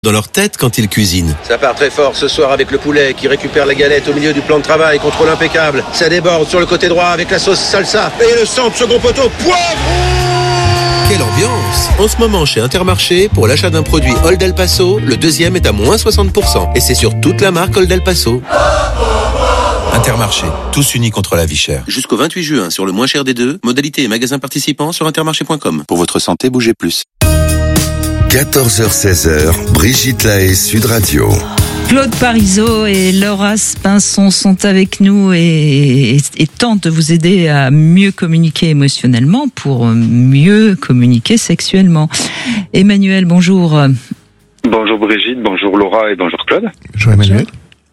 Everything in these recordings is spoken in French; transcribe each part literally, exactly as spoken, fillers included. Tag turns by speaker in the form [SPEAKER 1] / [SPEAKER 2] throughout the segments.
[SPEAKER 1] dans leur tête quand ils cuisinent.
[SPEAKER 2] Ça part très fort ce soir avec le poulet qui récupère la galette au milieu du plan de travail, contrôle impeccable. Ça déborde sur le côté droit avec la sauce salsa et le centre second poteau, poivre.
[SPEAKER 1] Quelle ambiance! En ce moment chez Intermarché, pour l'achat d'un produit Old El Paso, le deuxième est à moins soixante pour cent. Et c'est sur toute la marque Old El Paso.
[SPEAKER 3] Intermarché, tous unis contre la vie chère.
[SPEAKER 1] Jusqu'au vingt-huit juin sur le moins cher des deux, modalité et magasins participants sur intermarché point com.
[SPEAKER 3] Pour votre santé, bougez plus.
[SPEAKER 4] quatorze heures seize, Brigitte Lahaie, Sud Radio.
[SPEAKER 5] Claude Parisot et Laura Spinson sont avec nous et, et, et tentent de vous aider à mieux communiquer émotionnellement pour mieux communiquer sexuellement. Emmanuel, bonjour.
[SPEAKER 6] Bonjour Brigitte, bonjour Laura et bonjour Claude.
[SPEAKER 7] Bonjour Emmanuel.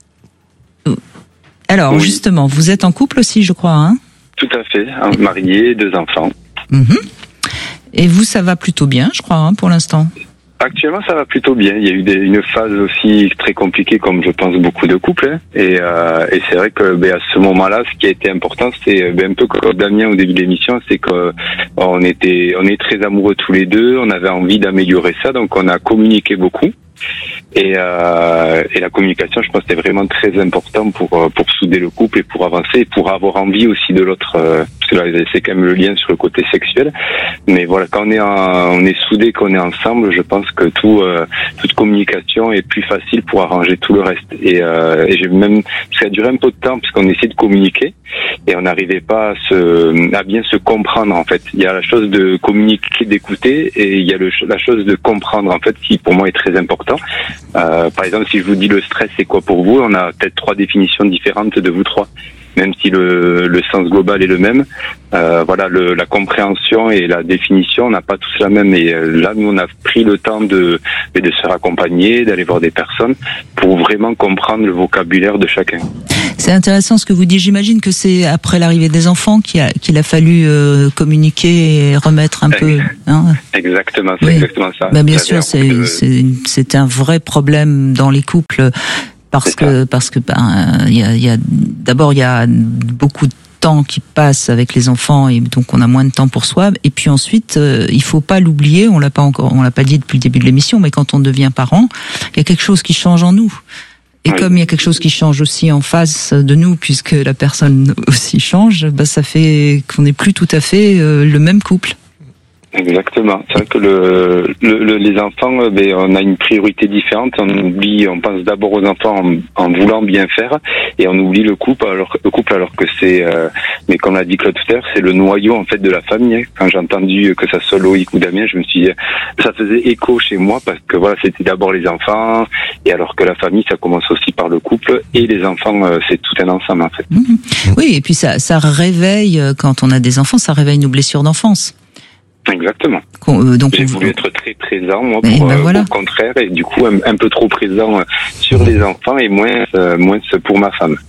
[SPEAKER 5] Alors
[SPEAKER 6] oui.
[SPEAKER 5] Justement, vous êtes en couple aussi, je crois, hein?
[SPEAKER 6] Tout à fait, un marié, deux enfants.
[SPEAKER 5] Mmh. Et vous, ça va plutôt bien, je crois, hein, pour l'instant?
[SPEAKER 6] Actuellement, ça va plutôt bien. Il y a eu des, une phase aussi très compliquée, comme je pense beaucoup de couples. Hein. Et, euh, et c'est vrai que ben, à ce moment-là, ce qui a été important, c'est ben, un peu comme Damien au début de l'émission, c'est qu'on était, on est très amoureux tous les deux. On avait envie d'améliorer ça, donc on a communiqué beaucoup. Et, euh, et la communication, je pense, c'est vraiment très important pour pour souder le couple et pour avancer, et pour avoir envie aussi de l'autre. Euh, parce que là, c'est quand même le lien sur le côté sexuel. Mais voilà, quand on est en, on est soudé, qu'on est ensemble, je pense que tout euh, toute communication est plus facile pour arranger tout le reste. Et, euh, et j'ai même ça a duré un peu de temps parce qu'on essayait de communiquer et on n'arrivait pas à se à bien se comprendre en fait. Il y a la chose de communiquer, d'écouter, et il y a le, la chose de comprendre en fait, qui pour moi est très important. Euh, par exemple, si je vous dis le stress, c'est quoi pour vous? On a peut-être trois définitions différentes de vous trois, même si le, le sens global est le même. Euh, voilà, le, la compréhension et la définition, on n'a pas tous la même. Et là, nous, on a pris le temps de, de se faire accompagner, d'aller voir des personnes pour vraiment comprendre le vocabulaire de chacun.
[SPEAKER 5] C'est intéressant ce que vous dites. J'imagine que c'est après l'arrivée des enfants qu'il a, qu'il a fallu euh, communiquer et remettre un peu. Hein.
[SPEAKER 6] Exactement, c'est
[SPEAKER 5] oui.
[SPEAKER 6] exactement ça.
[SPEAKER 5] Ben, bien sûr, c'est, de... c'est, c'est un vrai problème dans les couples parce que parce que ben il y a, y a d'abord il y a beaucoup de temps qui passe avec les enfants et donc on a moins de temps pour soi, et puis ensuite euh, il faut pas l'oublier, on l'a pas encore on l'a pas dit depuis le début de l'émission, mais quand on devient parent, il y a quelque chose qui change en nous. Et oui. Comme il y a quelque chose qui change aussi en face de nous, puisque la personne aussi change, bah ça fait qu'on n'est plus tout à fait euh, le même couple.
[SPEAKER 6] Exactement. C'est vrai que le, le, le les enfants, ben, on a une priorité différente. On oublie, on pense d'abord aux enfants en, en voulant bien faire, et on oublie le couple. Alors le couple, alors que c'est, euh, mais comme l'a dit Claude tout à l'heure, c'est le noyau en fait de la famille. Quand j'ai entendu que ça soit Loïc ou Damien, je me suis dit, ça faisait écho chez moi parce que voilà, c'était d'abord les enfants, et alors que la famille, ça commence aussi par le couple, et les enfants, euh, c'est tout un ensemble en fait.
[SPEAKER 5] Mmh. Oui, et puis ça, ça réveille quand on a des enfants, ça réveille nos blessures d'enfance.
[SPEAKER 6] Exactement.
[SPEAKER 5] Euh, donc
[SPEAKER 6] j'ai
[SPEAKER 5] on...
[SPEAKER 6] voulu être très présent, moi, pour,
[SPEAKER 5] ben
[SPEAKER 6] euh,
[SPEAKER 5] voilà.
[SPEAKER 6] au contraire, et du coup un, un peu trop présent sur les enfants et moins, euh, moins pour ma femme.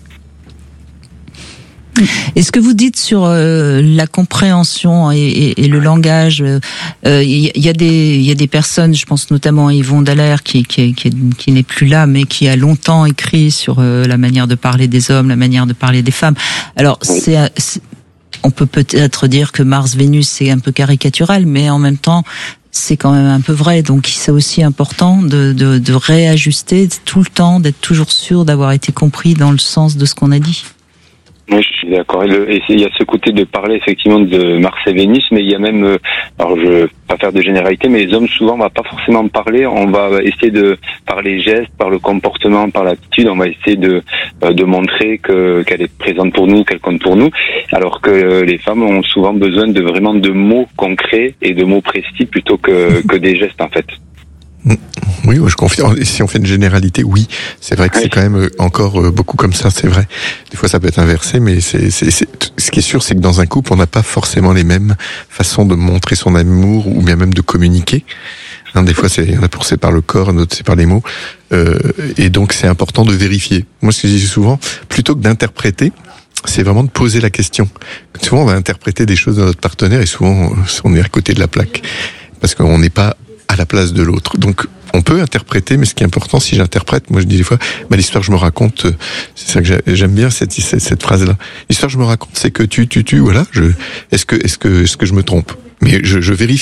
[SPEAKER 5] Et ce que vous dites sur euh, la compréhension et, et, et le langage, il euh, y, y a des il y a des personnes, je pense notamment à Yvon Dallaire qui qui qui, qui n'est plus là, mais qui a longtemps écrit sur euh, la manière de parler des hommes, la manière de parler des femmes. Alors oui. c'est, c'est on peut peut-être dire que Mars-Vénus, c'est un peu caricatural, mais en même temps, c'est quand même un peu vrai. Donc, c'est aussi important de, de, de réajuster tout le temps, d'être toujours sûr d'avoir été compris dans le sens de ce qu'on a dit.
[SPEAKER 6] Oui, je suis d'accord. Et il y a ce côté de parler effectivement de Mars et Vénus, mais il y a même, alors je ne vais pas faire de généralité, mais les hommes souvent on va pas forcément parler, on va essayer de par les gestes, par le comportement, par l'attitude, on va essayer de de montrer que qu'elle est présente pour nous, qu'elle compte pour nous, alors que les femmes ont souvent besoin de vraiment de mots concrets et de mots précis plutôt que que des gestes en fait.
[SPEAKER 7] Oui, je confirme. Si on fait une généralité, oui, c'est vrai que oui. C'est quand même encore beaucoup comme ça, c'est vrai. Des fois, ça peut être inversé, mais c'est, c'est, c'est, ce qui est sûr, c'est que dans un couple, on n'a pas forcément les mêmes façons de montrer son amour ou bien même de communiquer. Hein, des fois, c'est, il y en a pour c'est par le corps, d'autres c'est par les mots. Euh, et donc, c'est important de vérifier. Moi, ce que je dis souvent, plutôt que d'interpréter, c'est vraiment de poser la question. Souvent, on va interpréter des choses de notre partenaire et souvent, on est à côté de la plaque. Parce qu'on n'est pas à la place de l'autre. Donc, on peut interpréter, mais ce qui est important, si j'interprète, moi je dis des fois, bah, l'histoire que je me raconte, c'est ça que j'aime bien cette, cette, cette phrase-là. L'histoire que je me raconte, c'est que tu, tu, tu, voilà, je, est-ce que, est-ce que, est-ce que je me trompe? Mais je, je vérifie.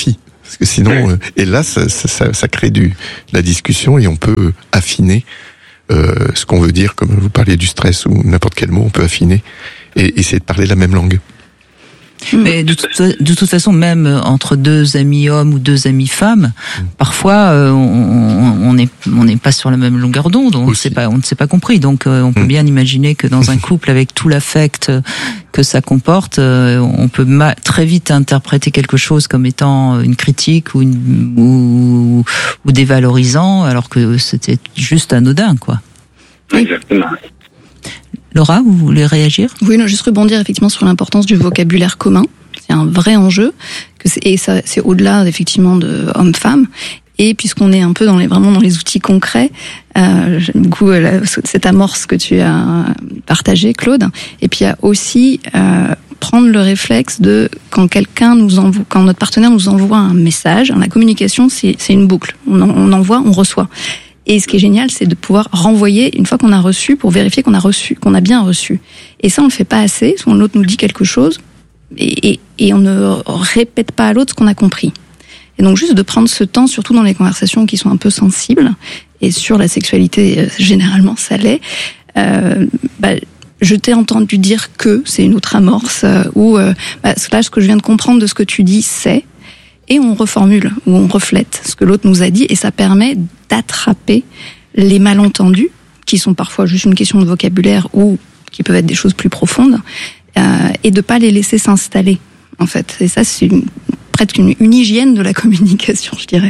[SPEAKER 7] Parce que sinon, euh, et là, ça, ça, ça crée du, de la discussion et on peut affiner euh, ce qu'on veut dire, comme vous parliez du stress ou n'importe quel mot, on peut affiner et essayer de parler la même langue.
[SPEAKER 5] Mais de toute, de toute façon, même entre deux amis hommes ou deux amis femmes, mmh. parfois euh, on n'est on n'est pas sur la même longueur d'onde, on ne s'est pas on ne s'est pas compris. Donc euh, on peut mmh. bien imaginer que dans un couple avec tout l'affect que ça comporte, euh, on peut ma- très vite interpréter quelque chose comme étant une critique ou une, ou, ou dévalorisant, alors que c'était juste anodin, quoi.
[SPEAKER 6] Exactement.
[SPEAKER 5] Laura, vous voulez réagir ?
[SPEAKER 8] Oui, non, juste rebondir effectivement sur l'importance du vocabulaire commun. C'est un vrai enjeu, que c'est, et ça, c'est au-delà effectivement de homme-femme. Et puisqu'on est un peu dans les vraiment dans les outils concrets, euh, j'aime beaucoup la, cette amorce que tu as partagée, Claude. Et puis il y a aussi euh, prendre le réflexe de quand quelqu'un nous envoie, quand notre partenaire nous envoie un message, la communication c'est, c'est une boucle. On, en, on envoie, on reçoit. Et ce qui est génial, c'est de pouvoir renvoyer une fois qu'on a reçu pour vérifier qu'on a reçu, qu'on a bien reçu. Et ça, on le fait pas assez. Souvent, l'autre nous dit quelque chose et, et, et on ne répète pas à l'autre ce qu'on a compris. Et donc, juste de prendre ce temps, surtout dans les conversations qui sont un peu sensibles, et sur la sexualité, euh, généralement, ça l'est. Euh, bah, je t'ai entendu dire que, c'est une autre amorce, euh, ou euh, bah, là, ce que je viens de comprendre de ce que tu dis, c'est... Et on reformule, ou on reflète ce que l'autre nous a dit, et ça permet d'attraper les malentendus, qui sont parfois juste une question de vocabulaire, ou qui peuvent être des choses plus profondes, euh, et de pas les laisser s'installer, en fait. Et ça, c'est une, presque une, une hygiène de la communication, je dirais.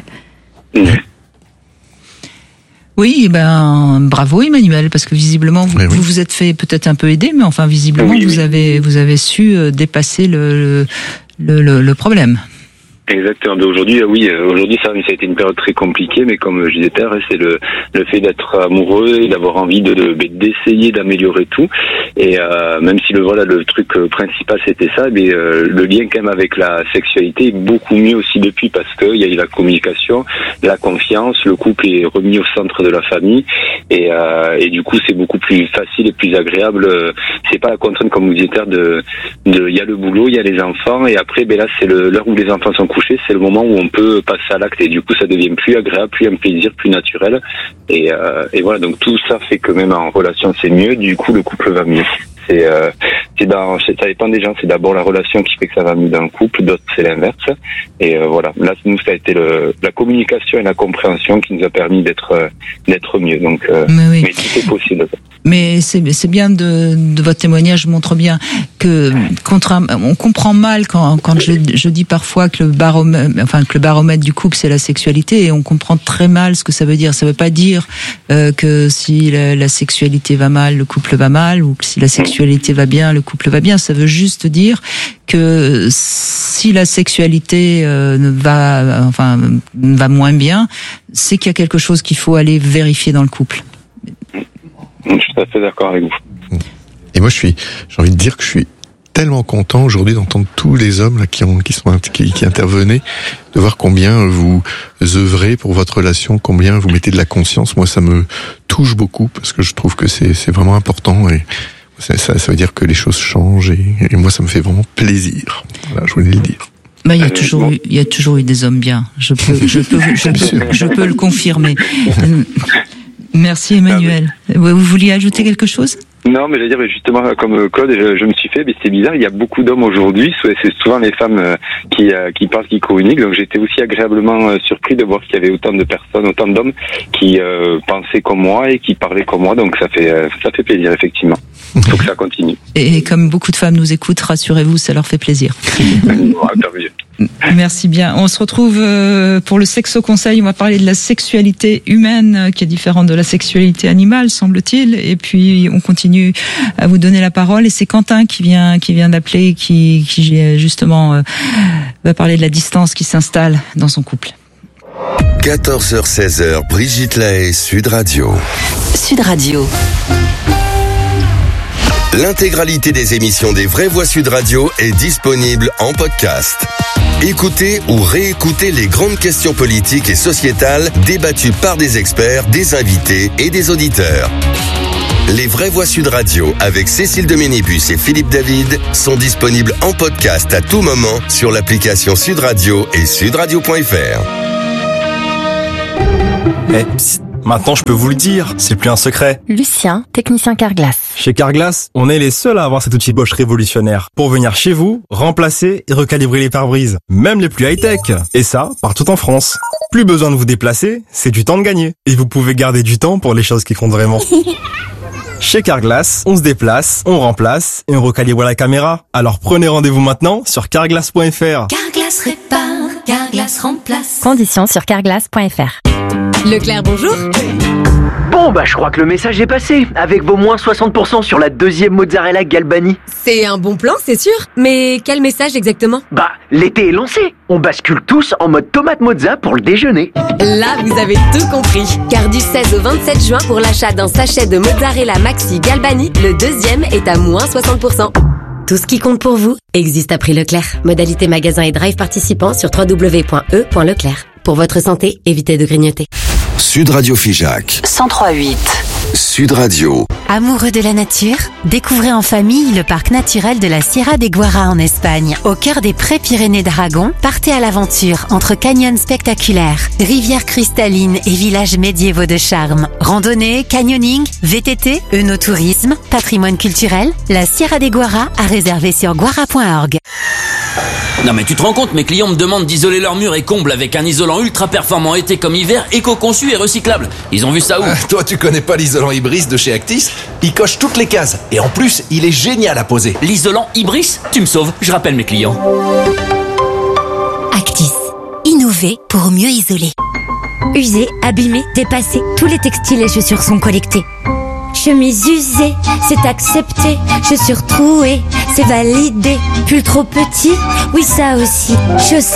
[SPEAKER 5] Oui, ben bravo Emmanuel, parce que visiblement vous,
[SPEAKER 7] oui, oui.
[SPEAKER 5] vous vous êtes fait peut-être un peu aider, mais enfin visiblement
[SPEAKER 6] oui,
[SPEAKER 5] vous
[SPEAKER 6] oui.
[SPEAKER 5] avez vous avez su dépasser le le, le, le problème.
[SPEAKER 6] Exactement. Mais aujourd'hui, oui, aujourd'hui, ça, ça a été une période très compliquée, mais comme je disais tout à l'heure, c'est le, le fait d'être amoureux et d'avoir envie de, de d'essayer d'améliorer tout. Et euh, même si le voilà, le truc principal c'était ça, mais euh, le lien quand même avec la sexualité est beaucoup mieux aussi depuis, parce que il y a eu la communication, la confiance, le couple est remis au centre de la famille, et euh, et du coup c'est beaucoup plus facile et plus agréable. C'est pas la contrainte comme vous disiez tout à l'heure de de il y a le boulot, il y a les enfants, et après ben là c'est le l'heure où les enfants sont coucher, c'est le moment où on peut passer à l'acte, et du coup ça devient plus agréable, plus un plaisir, plus naturel, et, euh, et voilà, donc tout ça fait que même en relation c'est mieux, du coup le couple va mieux. C'est, euh, c'est dans, ça dépend des gens, c'est d'abord la relation qui fait que ça va mieux dans le couple, d'autres c'est l'inverse, et euh, voilà, là nous ça a été le, la communication et la compréhension qui nous a permis d'être, euh, d'être mieux, donc euh,
[SPEAKER 5] mais, oui.
[SPEAKER 6] mais tout est possible.
[SPEAKER 5] Mais c'est, c'est bien de, de votre témoignage montre bien que contrairement, on comprend mal quand, quand je, je dis parfois que le baromètre, enfin que le baromètre du couple c'est la sexualité, et on comprend très mal ce que ça veut dire. Ça veut pas dire euh, que si la, la sexualité va mal, le couple va mal, ou que si la sexualité va bien, le couple va bien. Ça veut juste dire que si la sexualité euh, va, enfin va moins bien, c'est qu'il y a quelque chose qu'il faut aller vérifier dans le couple.
[SPEAKER 6] Je suis tout à fait d'accord avec vous.
[SPEAKER 7] Et moi, je suis, j'ai envie de dire que je suis tellement content aujourd'hui d'entendre tous les hommes là qui ont, qui sont, qui, qui intervenaient, de voir combien vous œuvrez pour votre relation, combien vous mettez de la conscience. Moi, ça me touche beaucoup parce que je trouve que c'est, c'est vraiment important, et ça, ça, ça veut dire que les choses changent, et, et moi, ça me fait vraiment plaisir. Voilà, je voulais le dire.
[SPEAKER 5] Bah, il y a toujours eu, il y a toujours eu des hommes bien. Je peux, je peux, je peux, je peux le confirmer. Merci Emmanuel. Vous vouliez ajouter quelque chose ?
[SPEAKER 6] Non, mais je veux dire, justement, comme Claude, je, je me suis fait, mais c'est bizarre, il y a beaucoup d'hommes aujourd'hui, c'est souvent les femmes qui, qui parlent, qui communiquent, donc j'étais aussi agréablement surpris de voir qu'il y avait autant de personnes, autant d'hommes qui euh, pensaient comme moi et qui parlaient comme moi, donc ça fait, ça fait plaisir, effectivement. Il faut que ça continue.
[SPEAKER 5] Et comme beaucoup de femmes nous écoutent, rassurez-vous, ça leur fait plaisir. Merci bien. On se retrouve pour le Sexo Conseil. On va parler de la sexualité humaine qui est différente de la sexualité animale, semble-t-il. Et puis on continue à vous donner la parole. Et c'est Quentin qui vient qui vient d'appeler, qui qui justement va parler de la distance qui s'installe dans son couple.
[SPEAKER 4] quatorze heures seize heures, Brigitte Lahaie, Sud Radio.
[SPEAKER 9] Sud Radio.
[SPEAKER 4] L'intégralité des émissions des Vraies Voix Sud Radio est disponible en podcast. Écoutez ou réécoutez les grandes questions politiques et sociétales débattues par des experts, des invités et des auditeurs. Les Vraies Voix Sud Radio avec Cécile de Ménibus et Philippe David sont disponibles en podcast à tout moment sur l'application Sud Radio et sudradio point f r.
[SPEAKER 9] Eh, psst, maintenant je peux vous le dire, c'est plus un secret.
[SPEAKER 10] Lucien, technicien Carglass.
[SPEAKER 9] Chez Carglass, on est les seuls à avoir cet outil Bosch révolutionnaire pour venir chez vous, remplacer et recalibrer les pare-brises, même les plus high-tech. Et ça, partout en France. Plus besoin de vous déplacer, c'est du temps de gagner. Et vous pouvez garder du temps pour les choses qui comptent vraiment. Chez Carglass, on se déplace, on remplace et on recalibre la caméra. Alors prenez rendez-vous maintenant sur carglass point f r.
[SPEAKER 11] Carglass répare, Carglass remplace.
[SPEAKER 10] Conditions sur carglass point f r.
[SPEAKER 11] Leclerc, bonjour.
[SPEAKER 12] Bon, bah je crois que le message est passé, avec vos moins soixante pour cent sur la deuxième mozzarella Galbani.
[SPEAKER 11] C'est un bon plan, c'est sûr. Mais quel message exactement?
[SPEAKER 12] Bah, l'été est lancé. On bascule tous en mode tomate mozza pour le déjeuner.
[SPEAKER 11] Là, vous avez tout compris. Car du seize au vingt-sept juin, pour l'achat d'un sachet de mozzarella Maxi Galbani, le deuxième est à moins soixante pour cent. Tout ce qui compte pour vous existe à prix Leclerc. Modalité magasin et drive participants sur w w w point e point leclerc. Pour votre santé, évitez de grignoter.
[SPEAKER 4] Sud Radio Figeac.
[SPEAKER 13] cent trois virgule huit.
[SPEAKER 4] Sud Radio.
[SPEAKER 14] Amoureux de la nature, découvrez en famille le parc naturel de la Sierra de Guara en Espagne. Au cœur des Pré-Pyrénées d'Aragon, partez à l'aventure entre canyons spectaculaires, rivières cristallines et villages médiévaux de charme. Randonnée, canyoning, V T T, œnotourisme, patrimoine culturel, la Sierra de Guara à réserver sur guara point org.
[SPEAKER 15] Non mais tu te rends compte, mes clients me demandent d'isoler leurs murs et combles avec un isolant ultra performant été comme hiver, éco-conçu et recyclable. Ils ont vu ça où?
[SPEAKER 3] euh, Toi tu connais pas l'isolant Ibris de chez Actis? Il coche toutes les cases et en plus il est génial à poser.
[SPEAKER 15] L'isolant Ibris? Tu me sauves, je rappelle mes clients.
[SPEAKER 14] Actis. Innover pour mieux isoler.
[SPEAKER 16] Usés, abîmés, dépassés, tous les textiles et chaussures sont collectés. Chemise usée, c'est accepté. Chaussures trouées, c'est validé. Pull trop petit, oui ça aussi. Chaussettes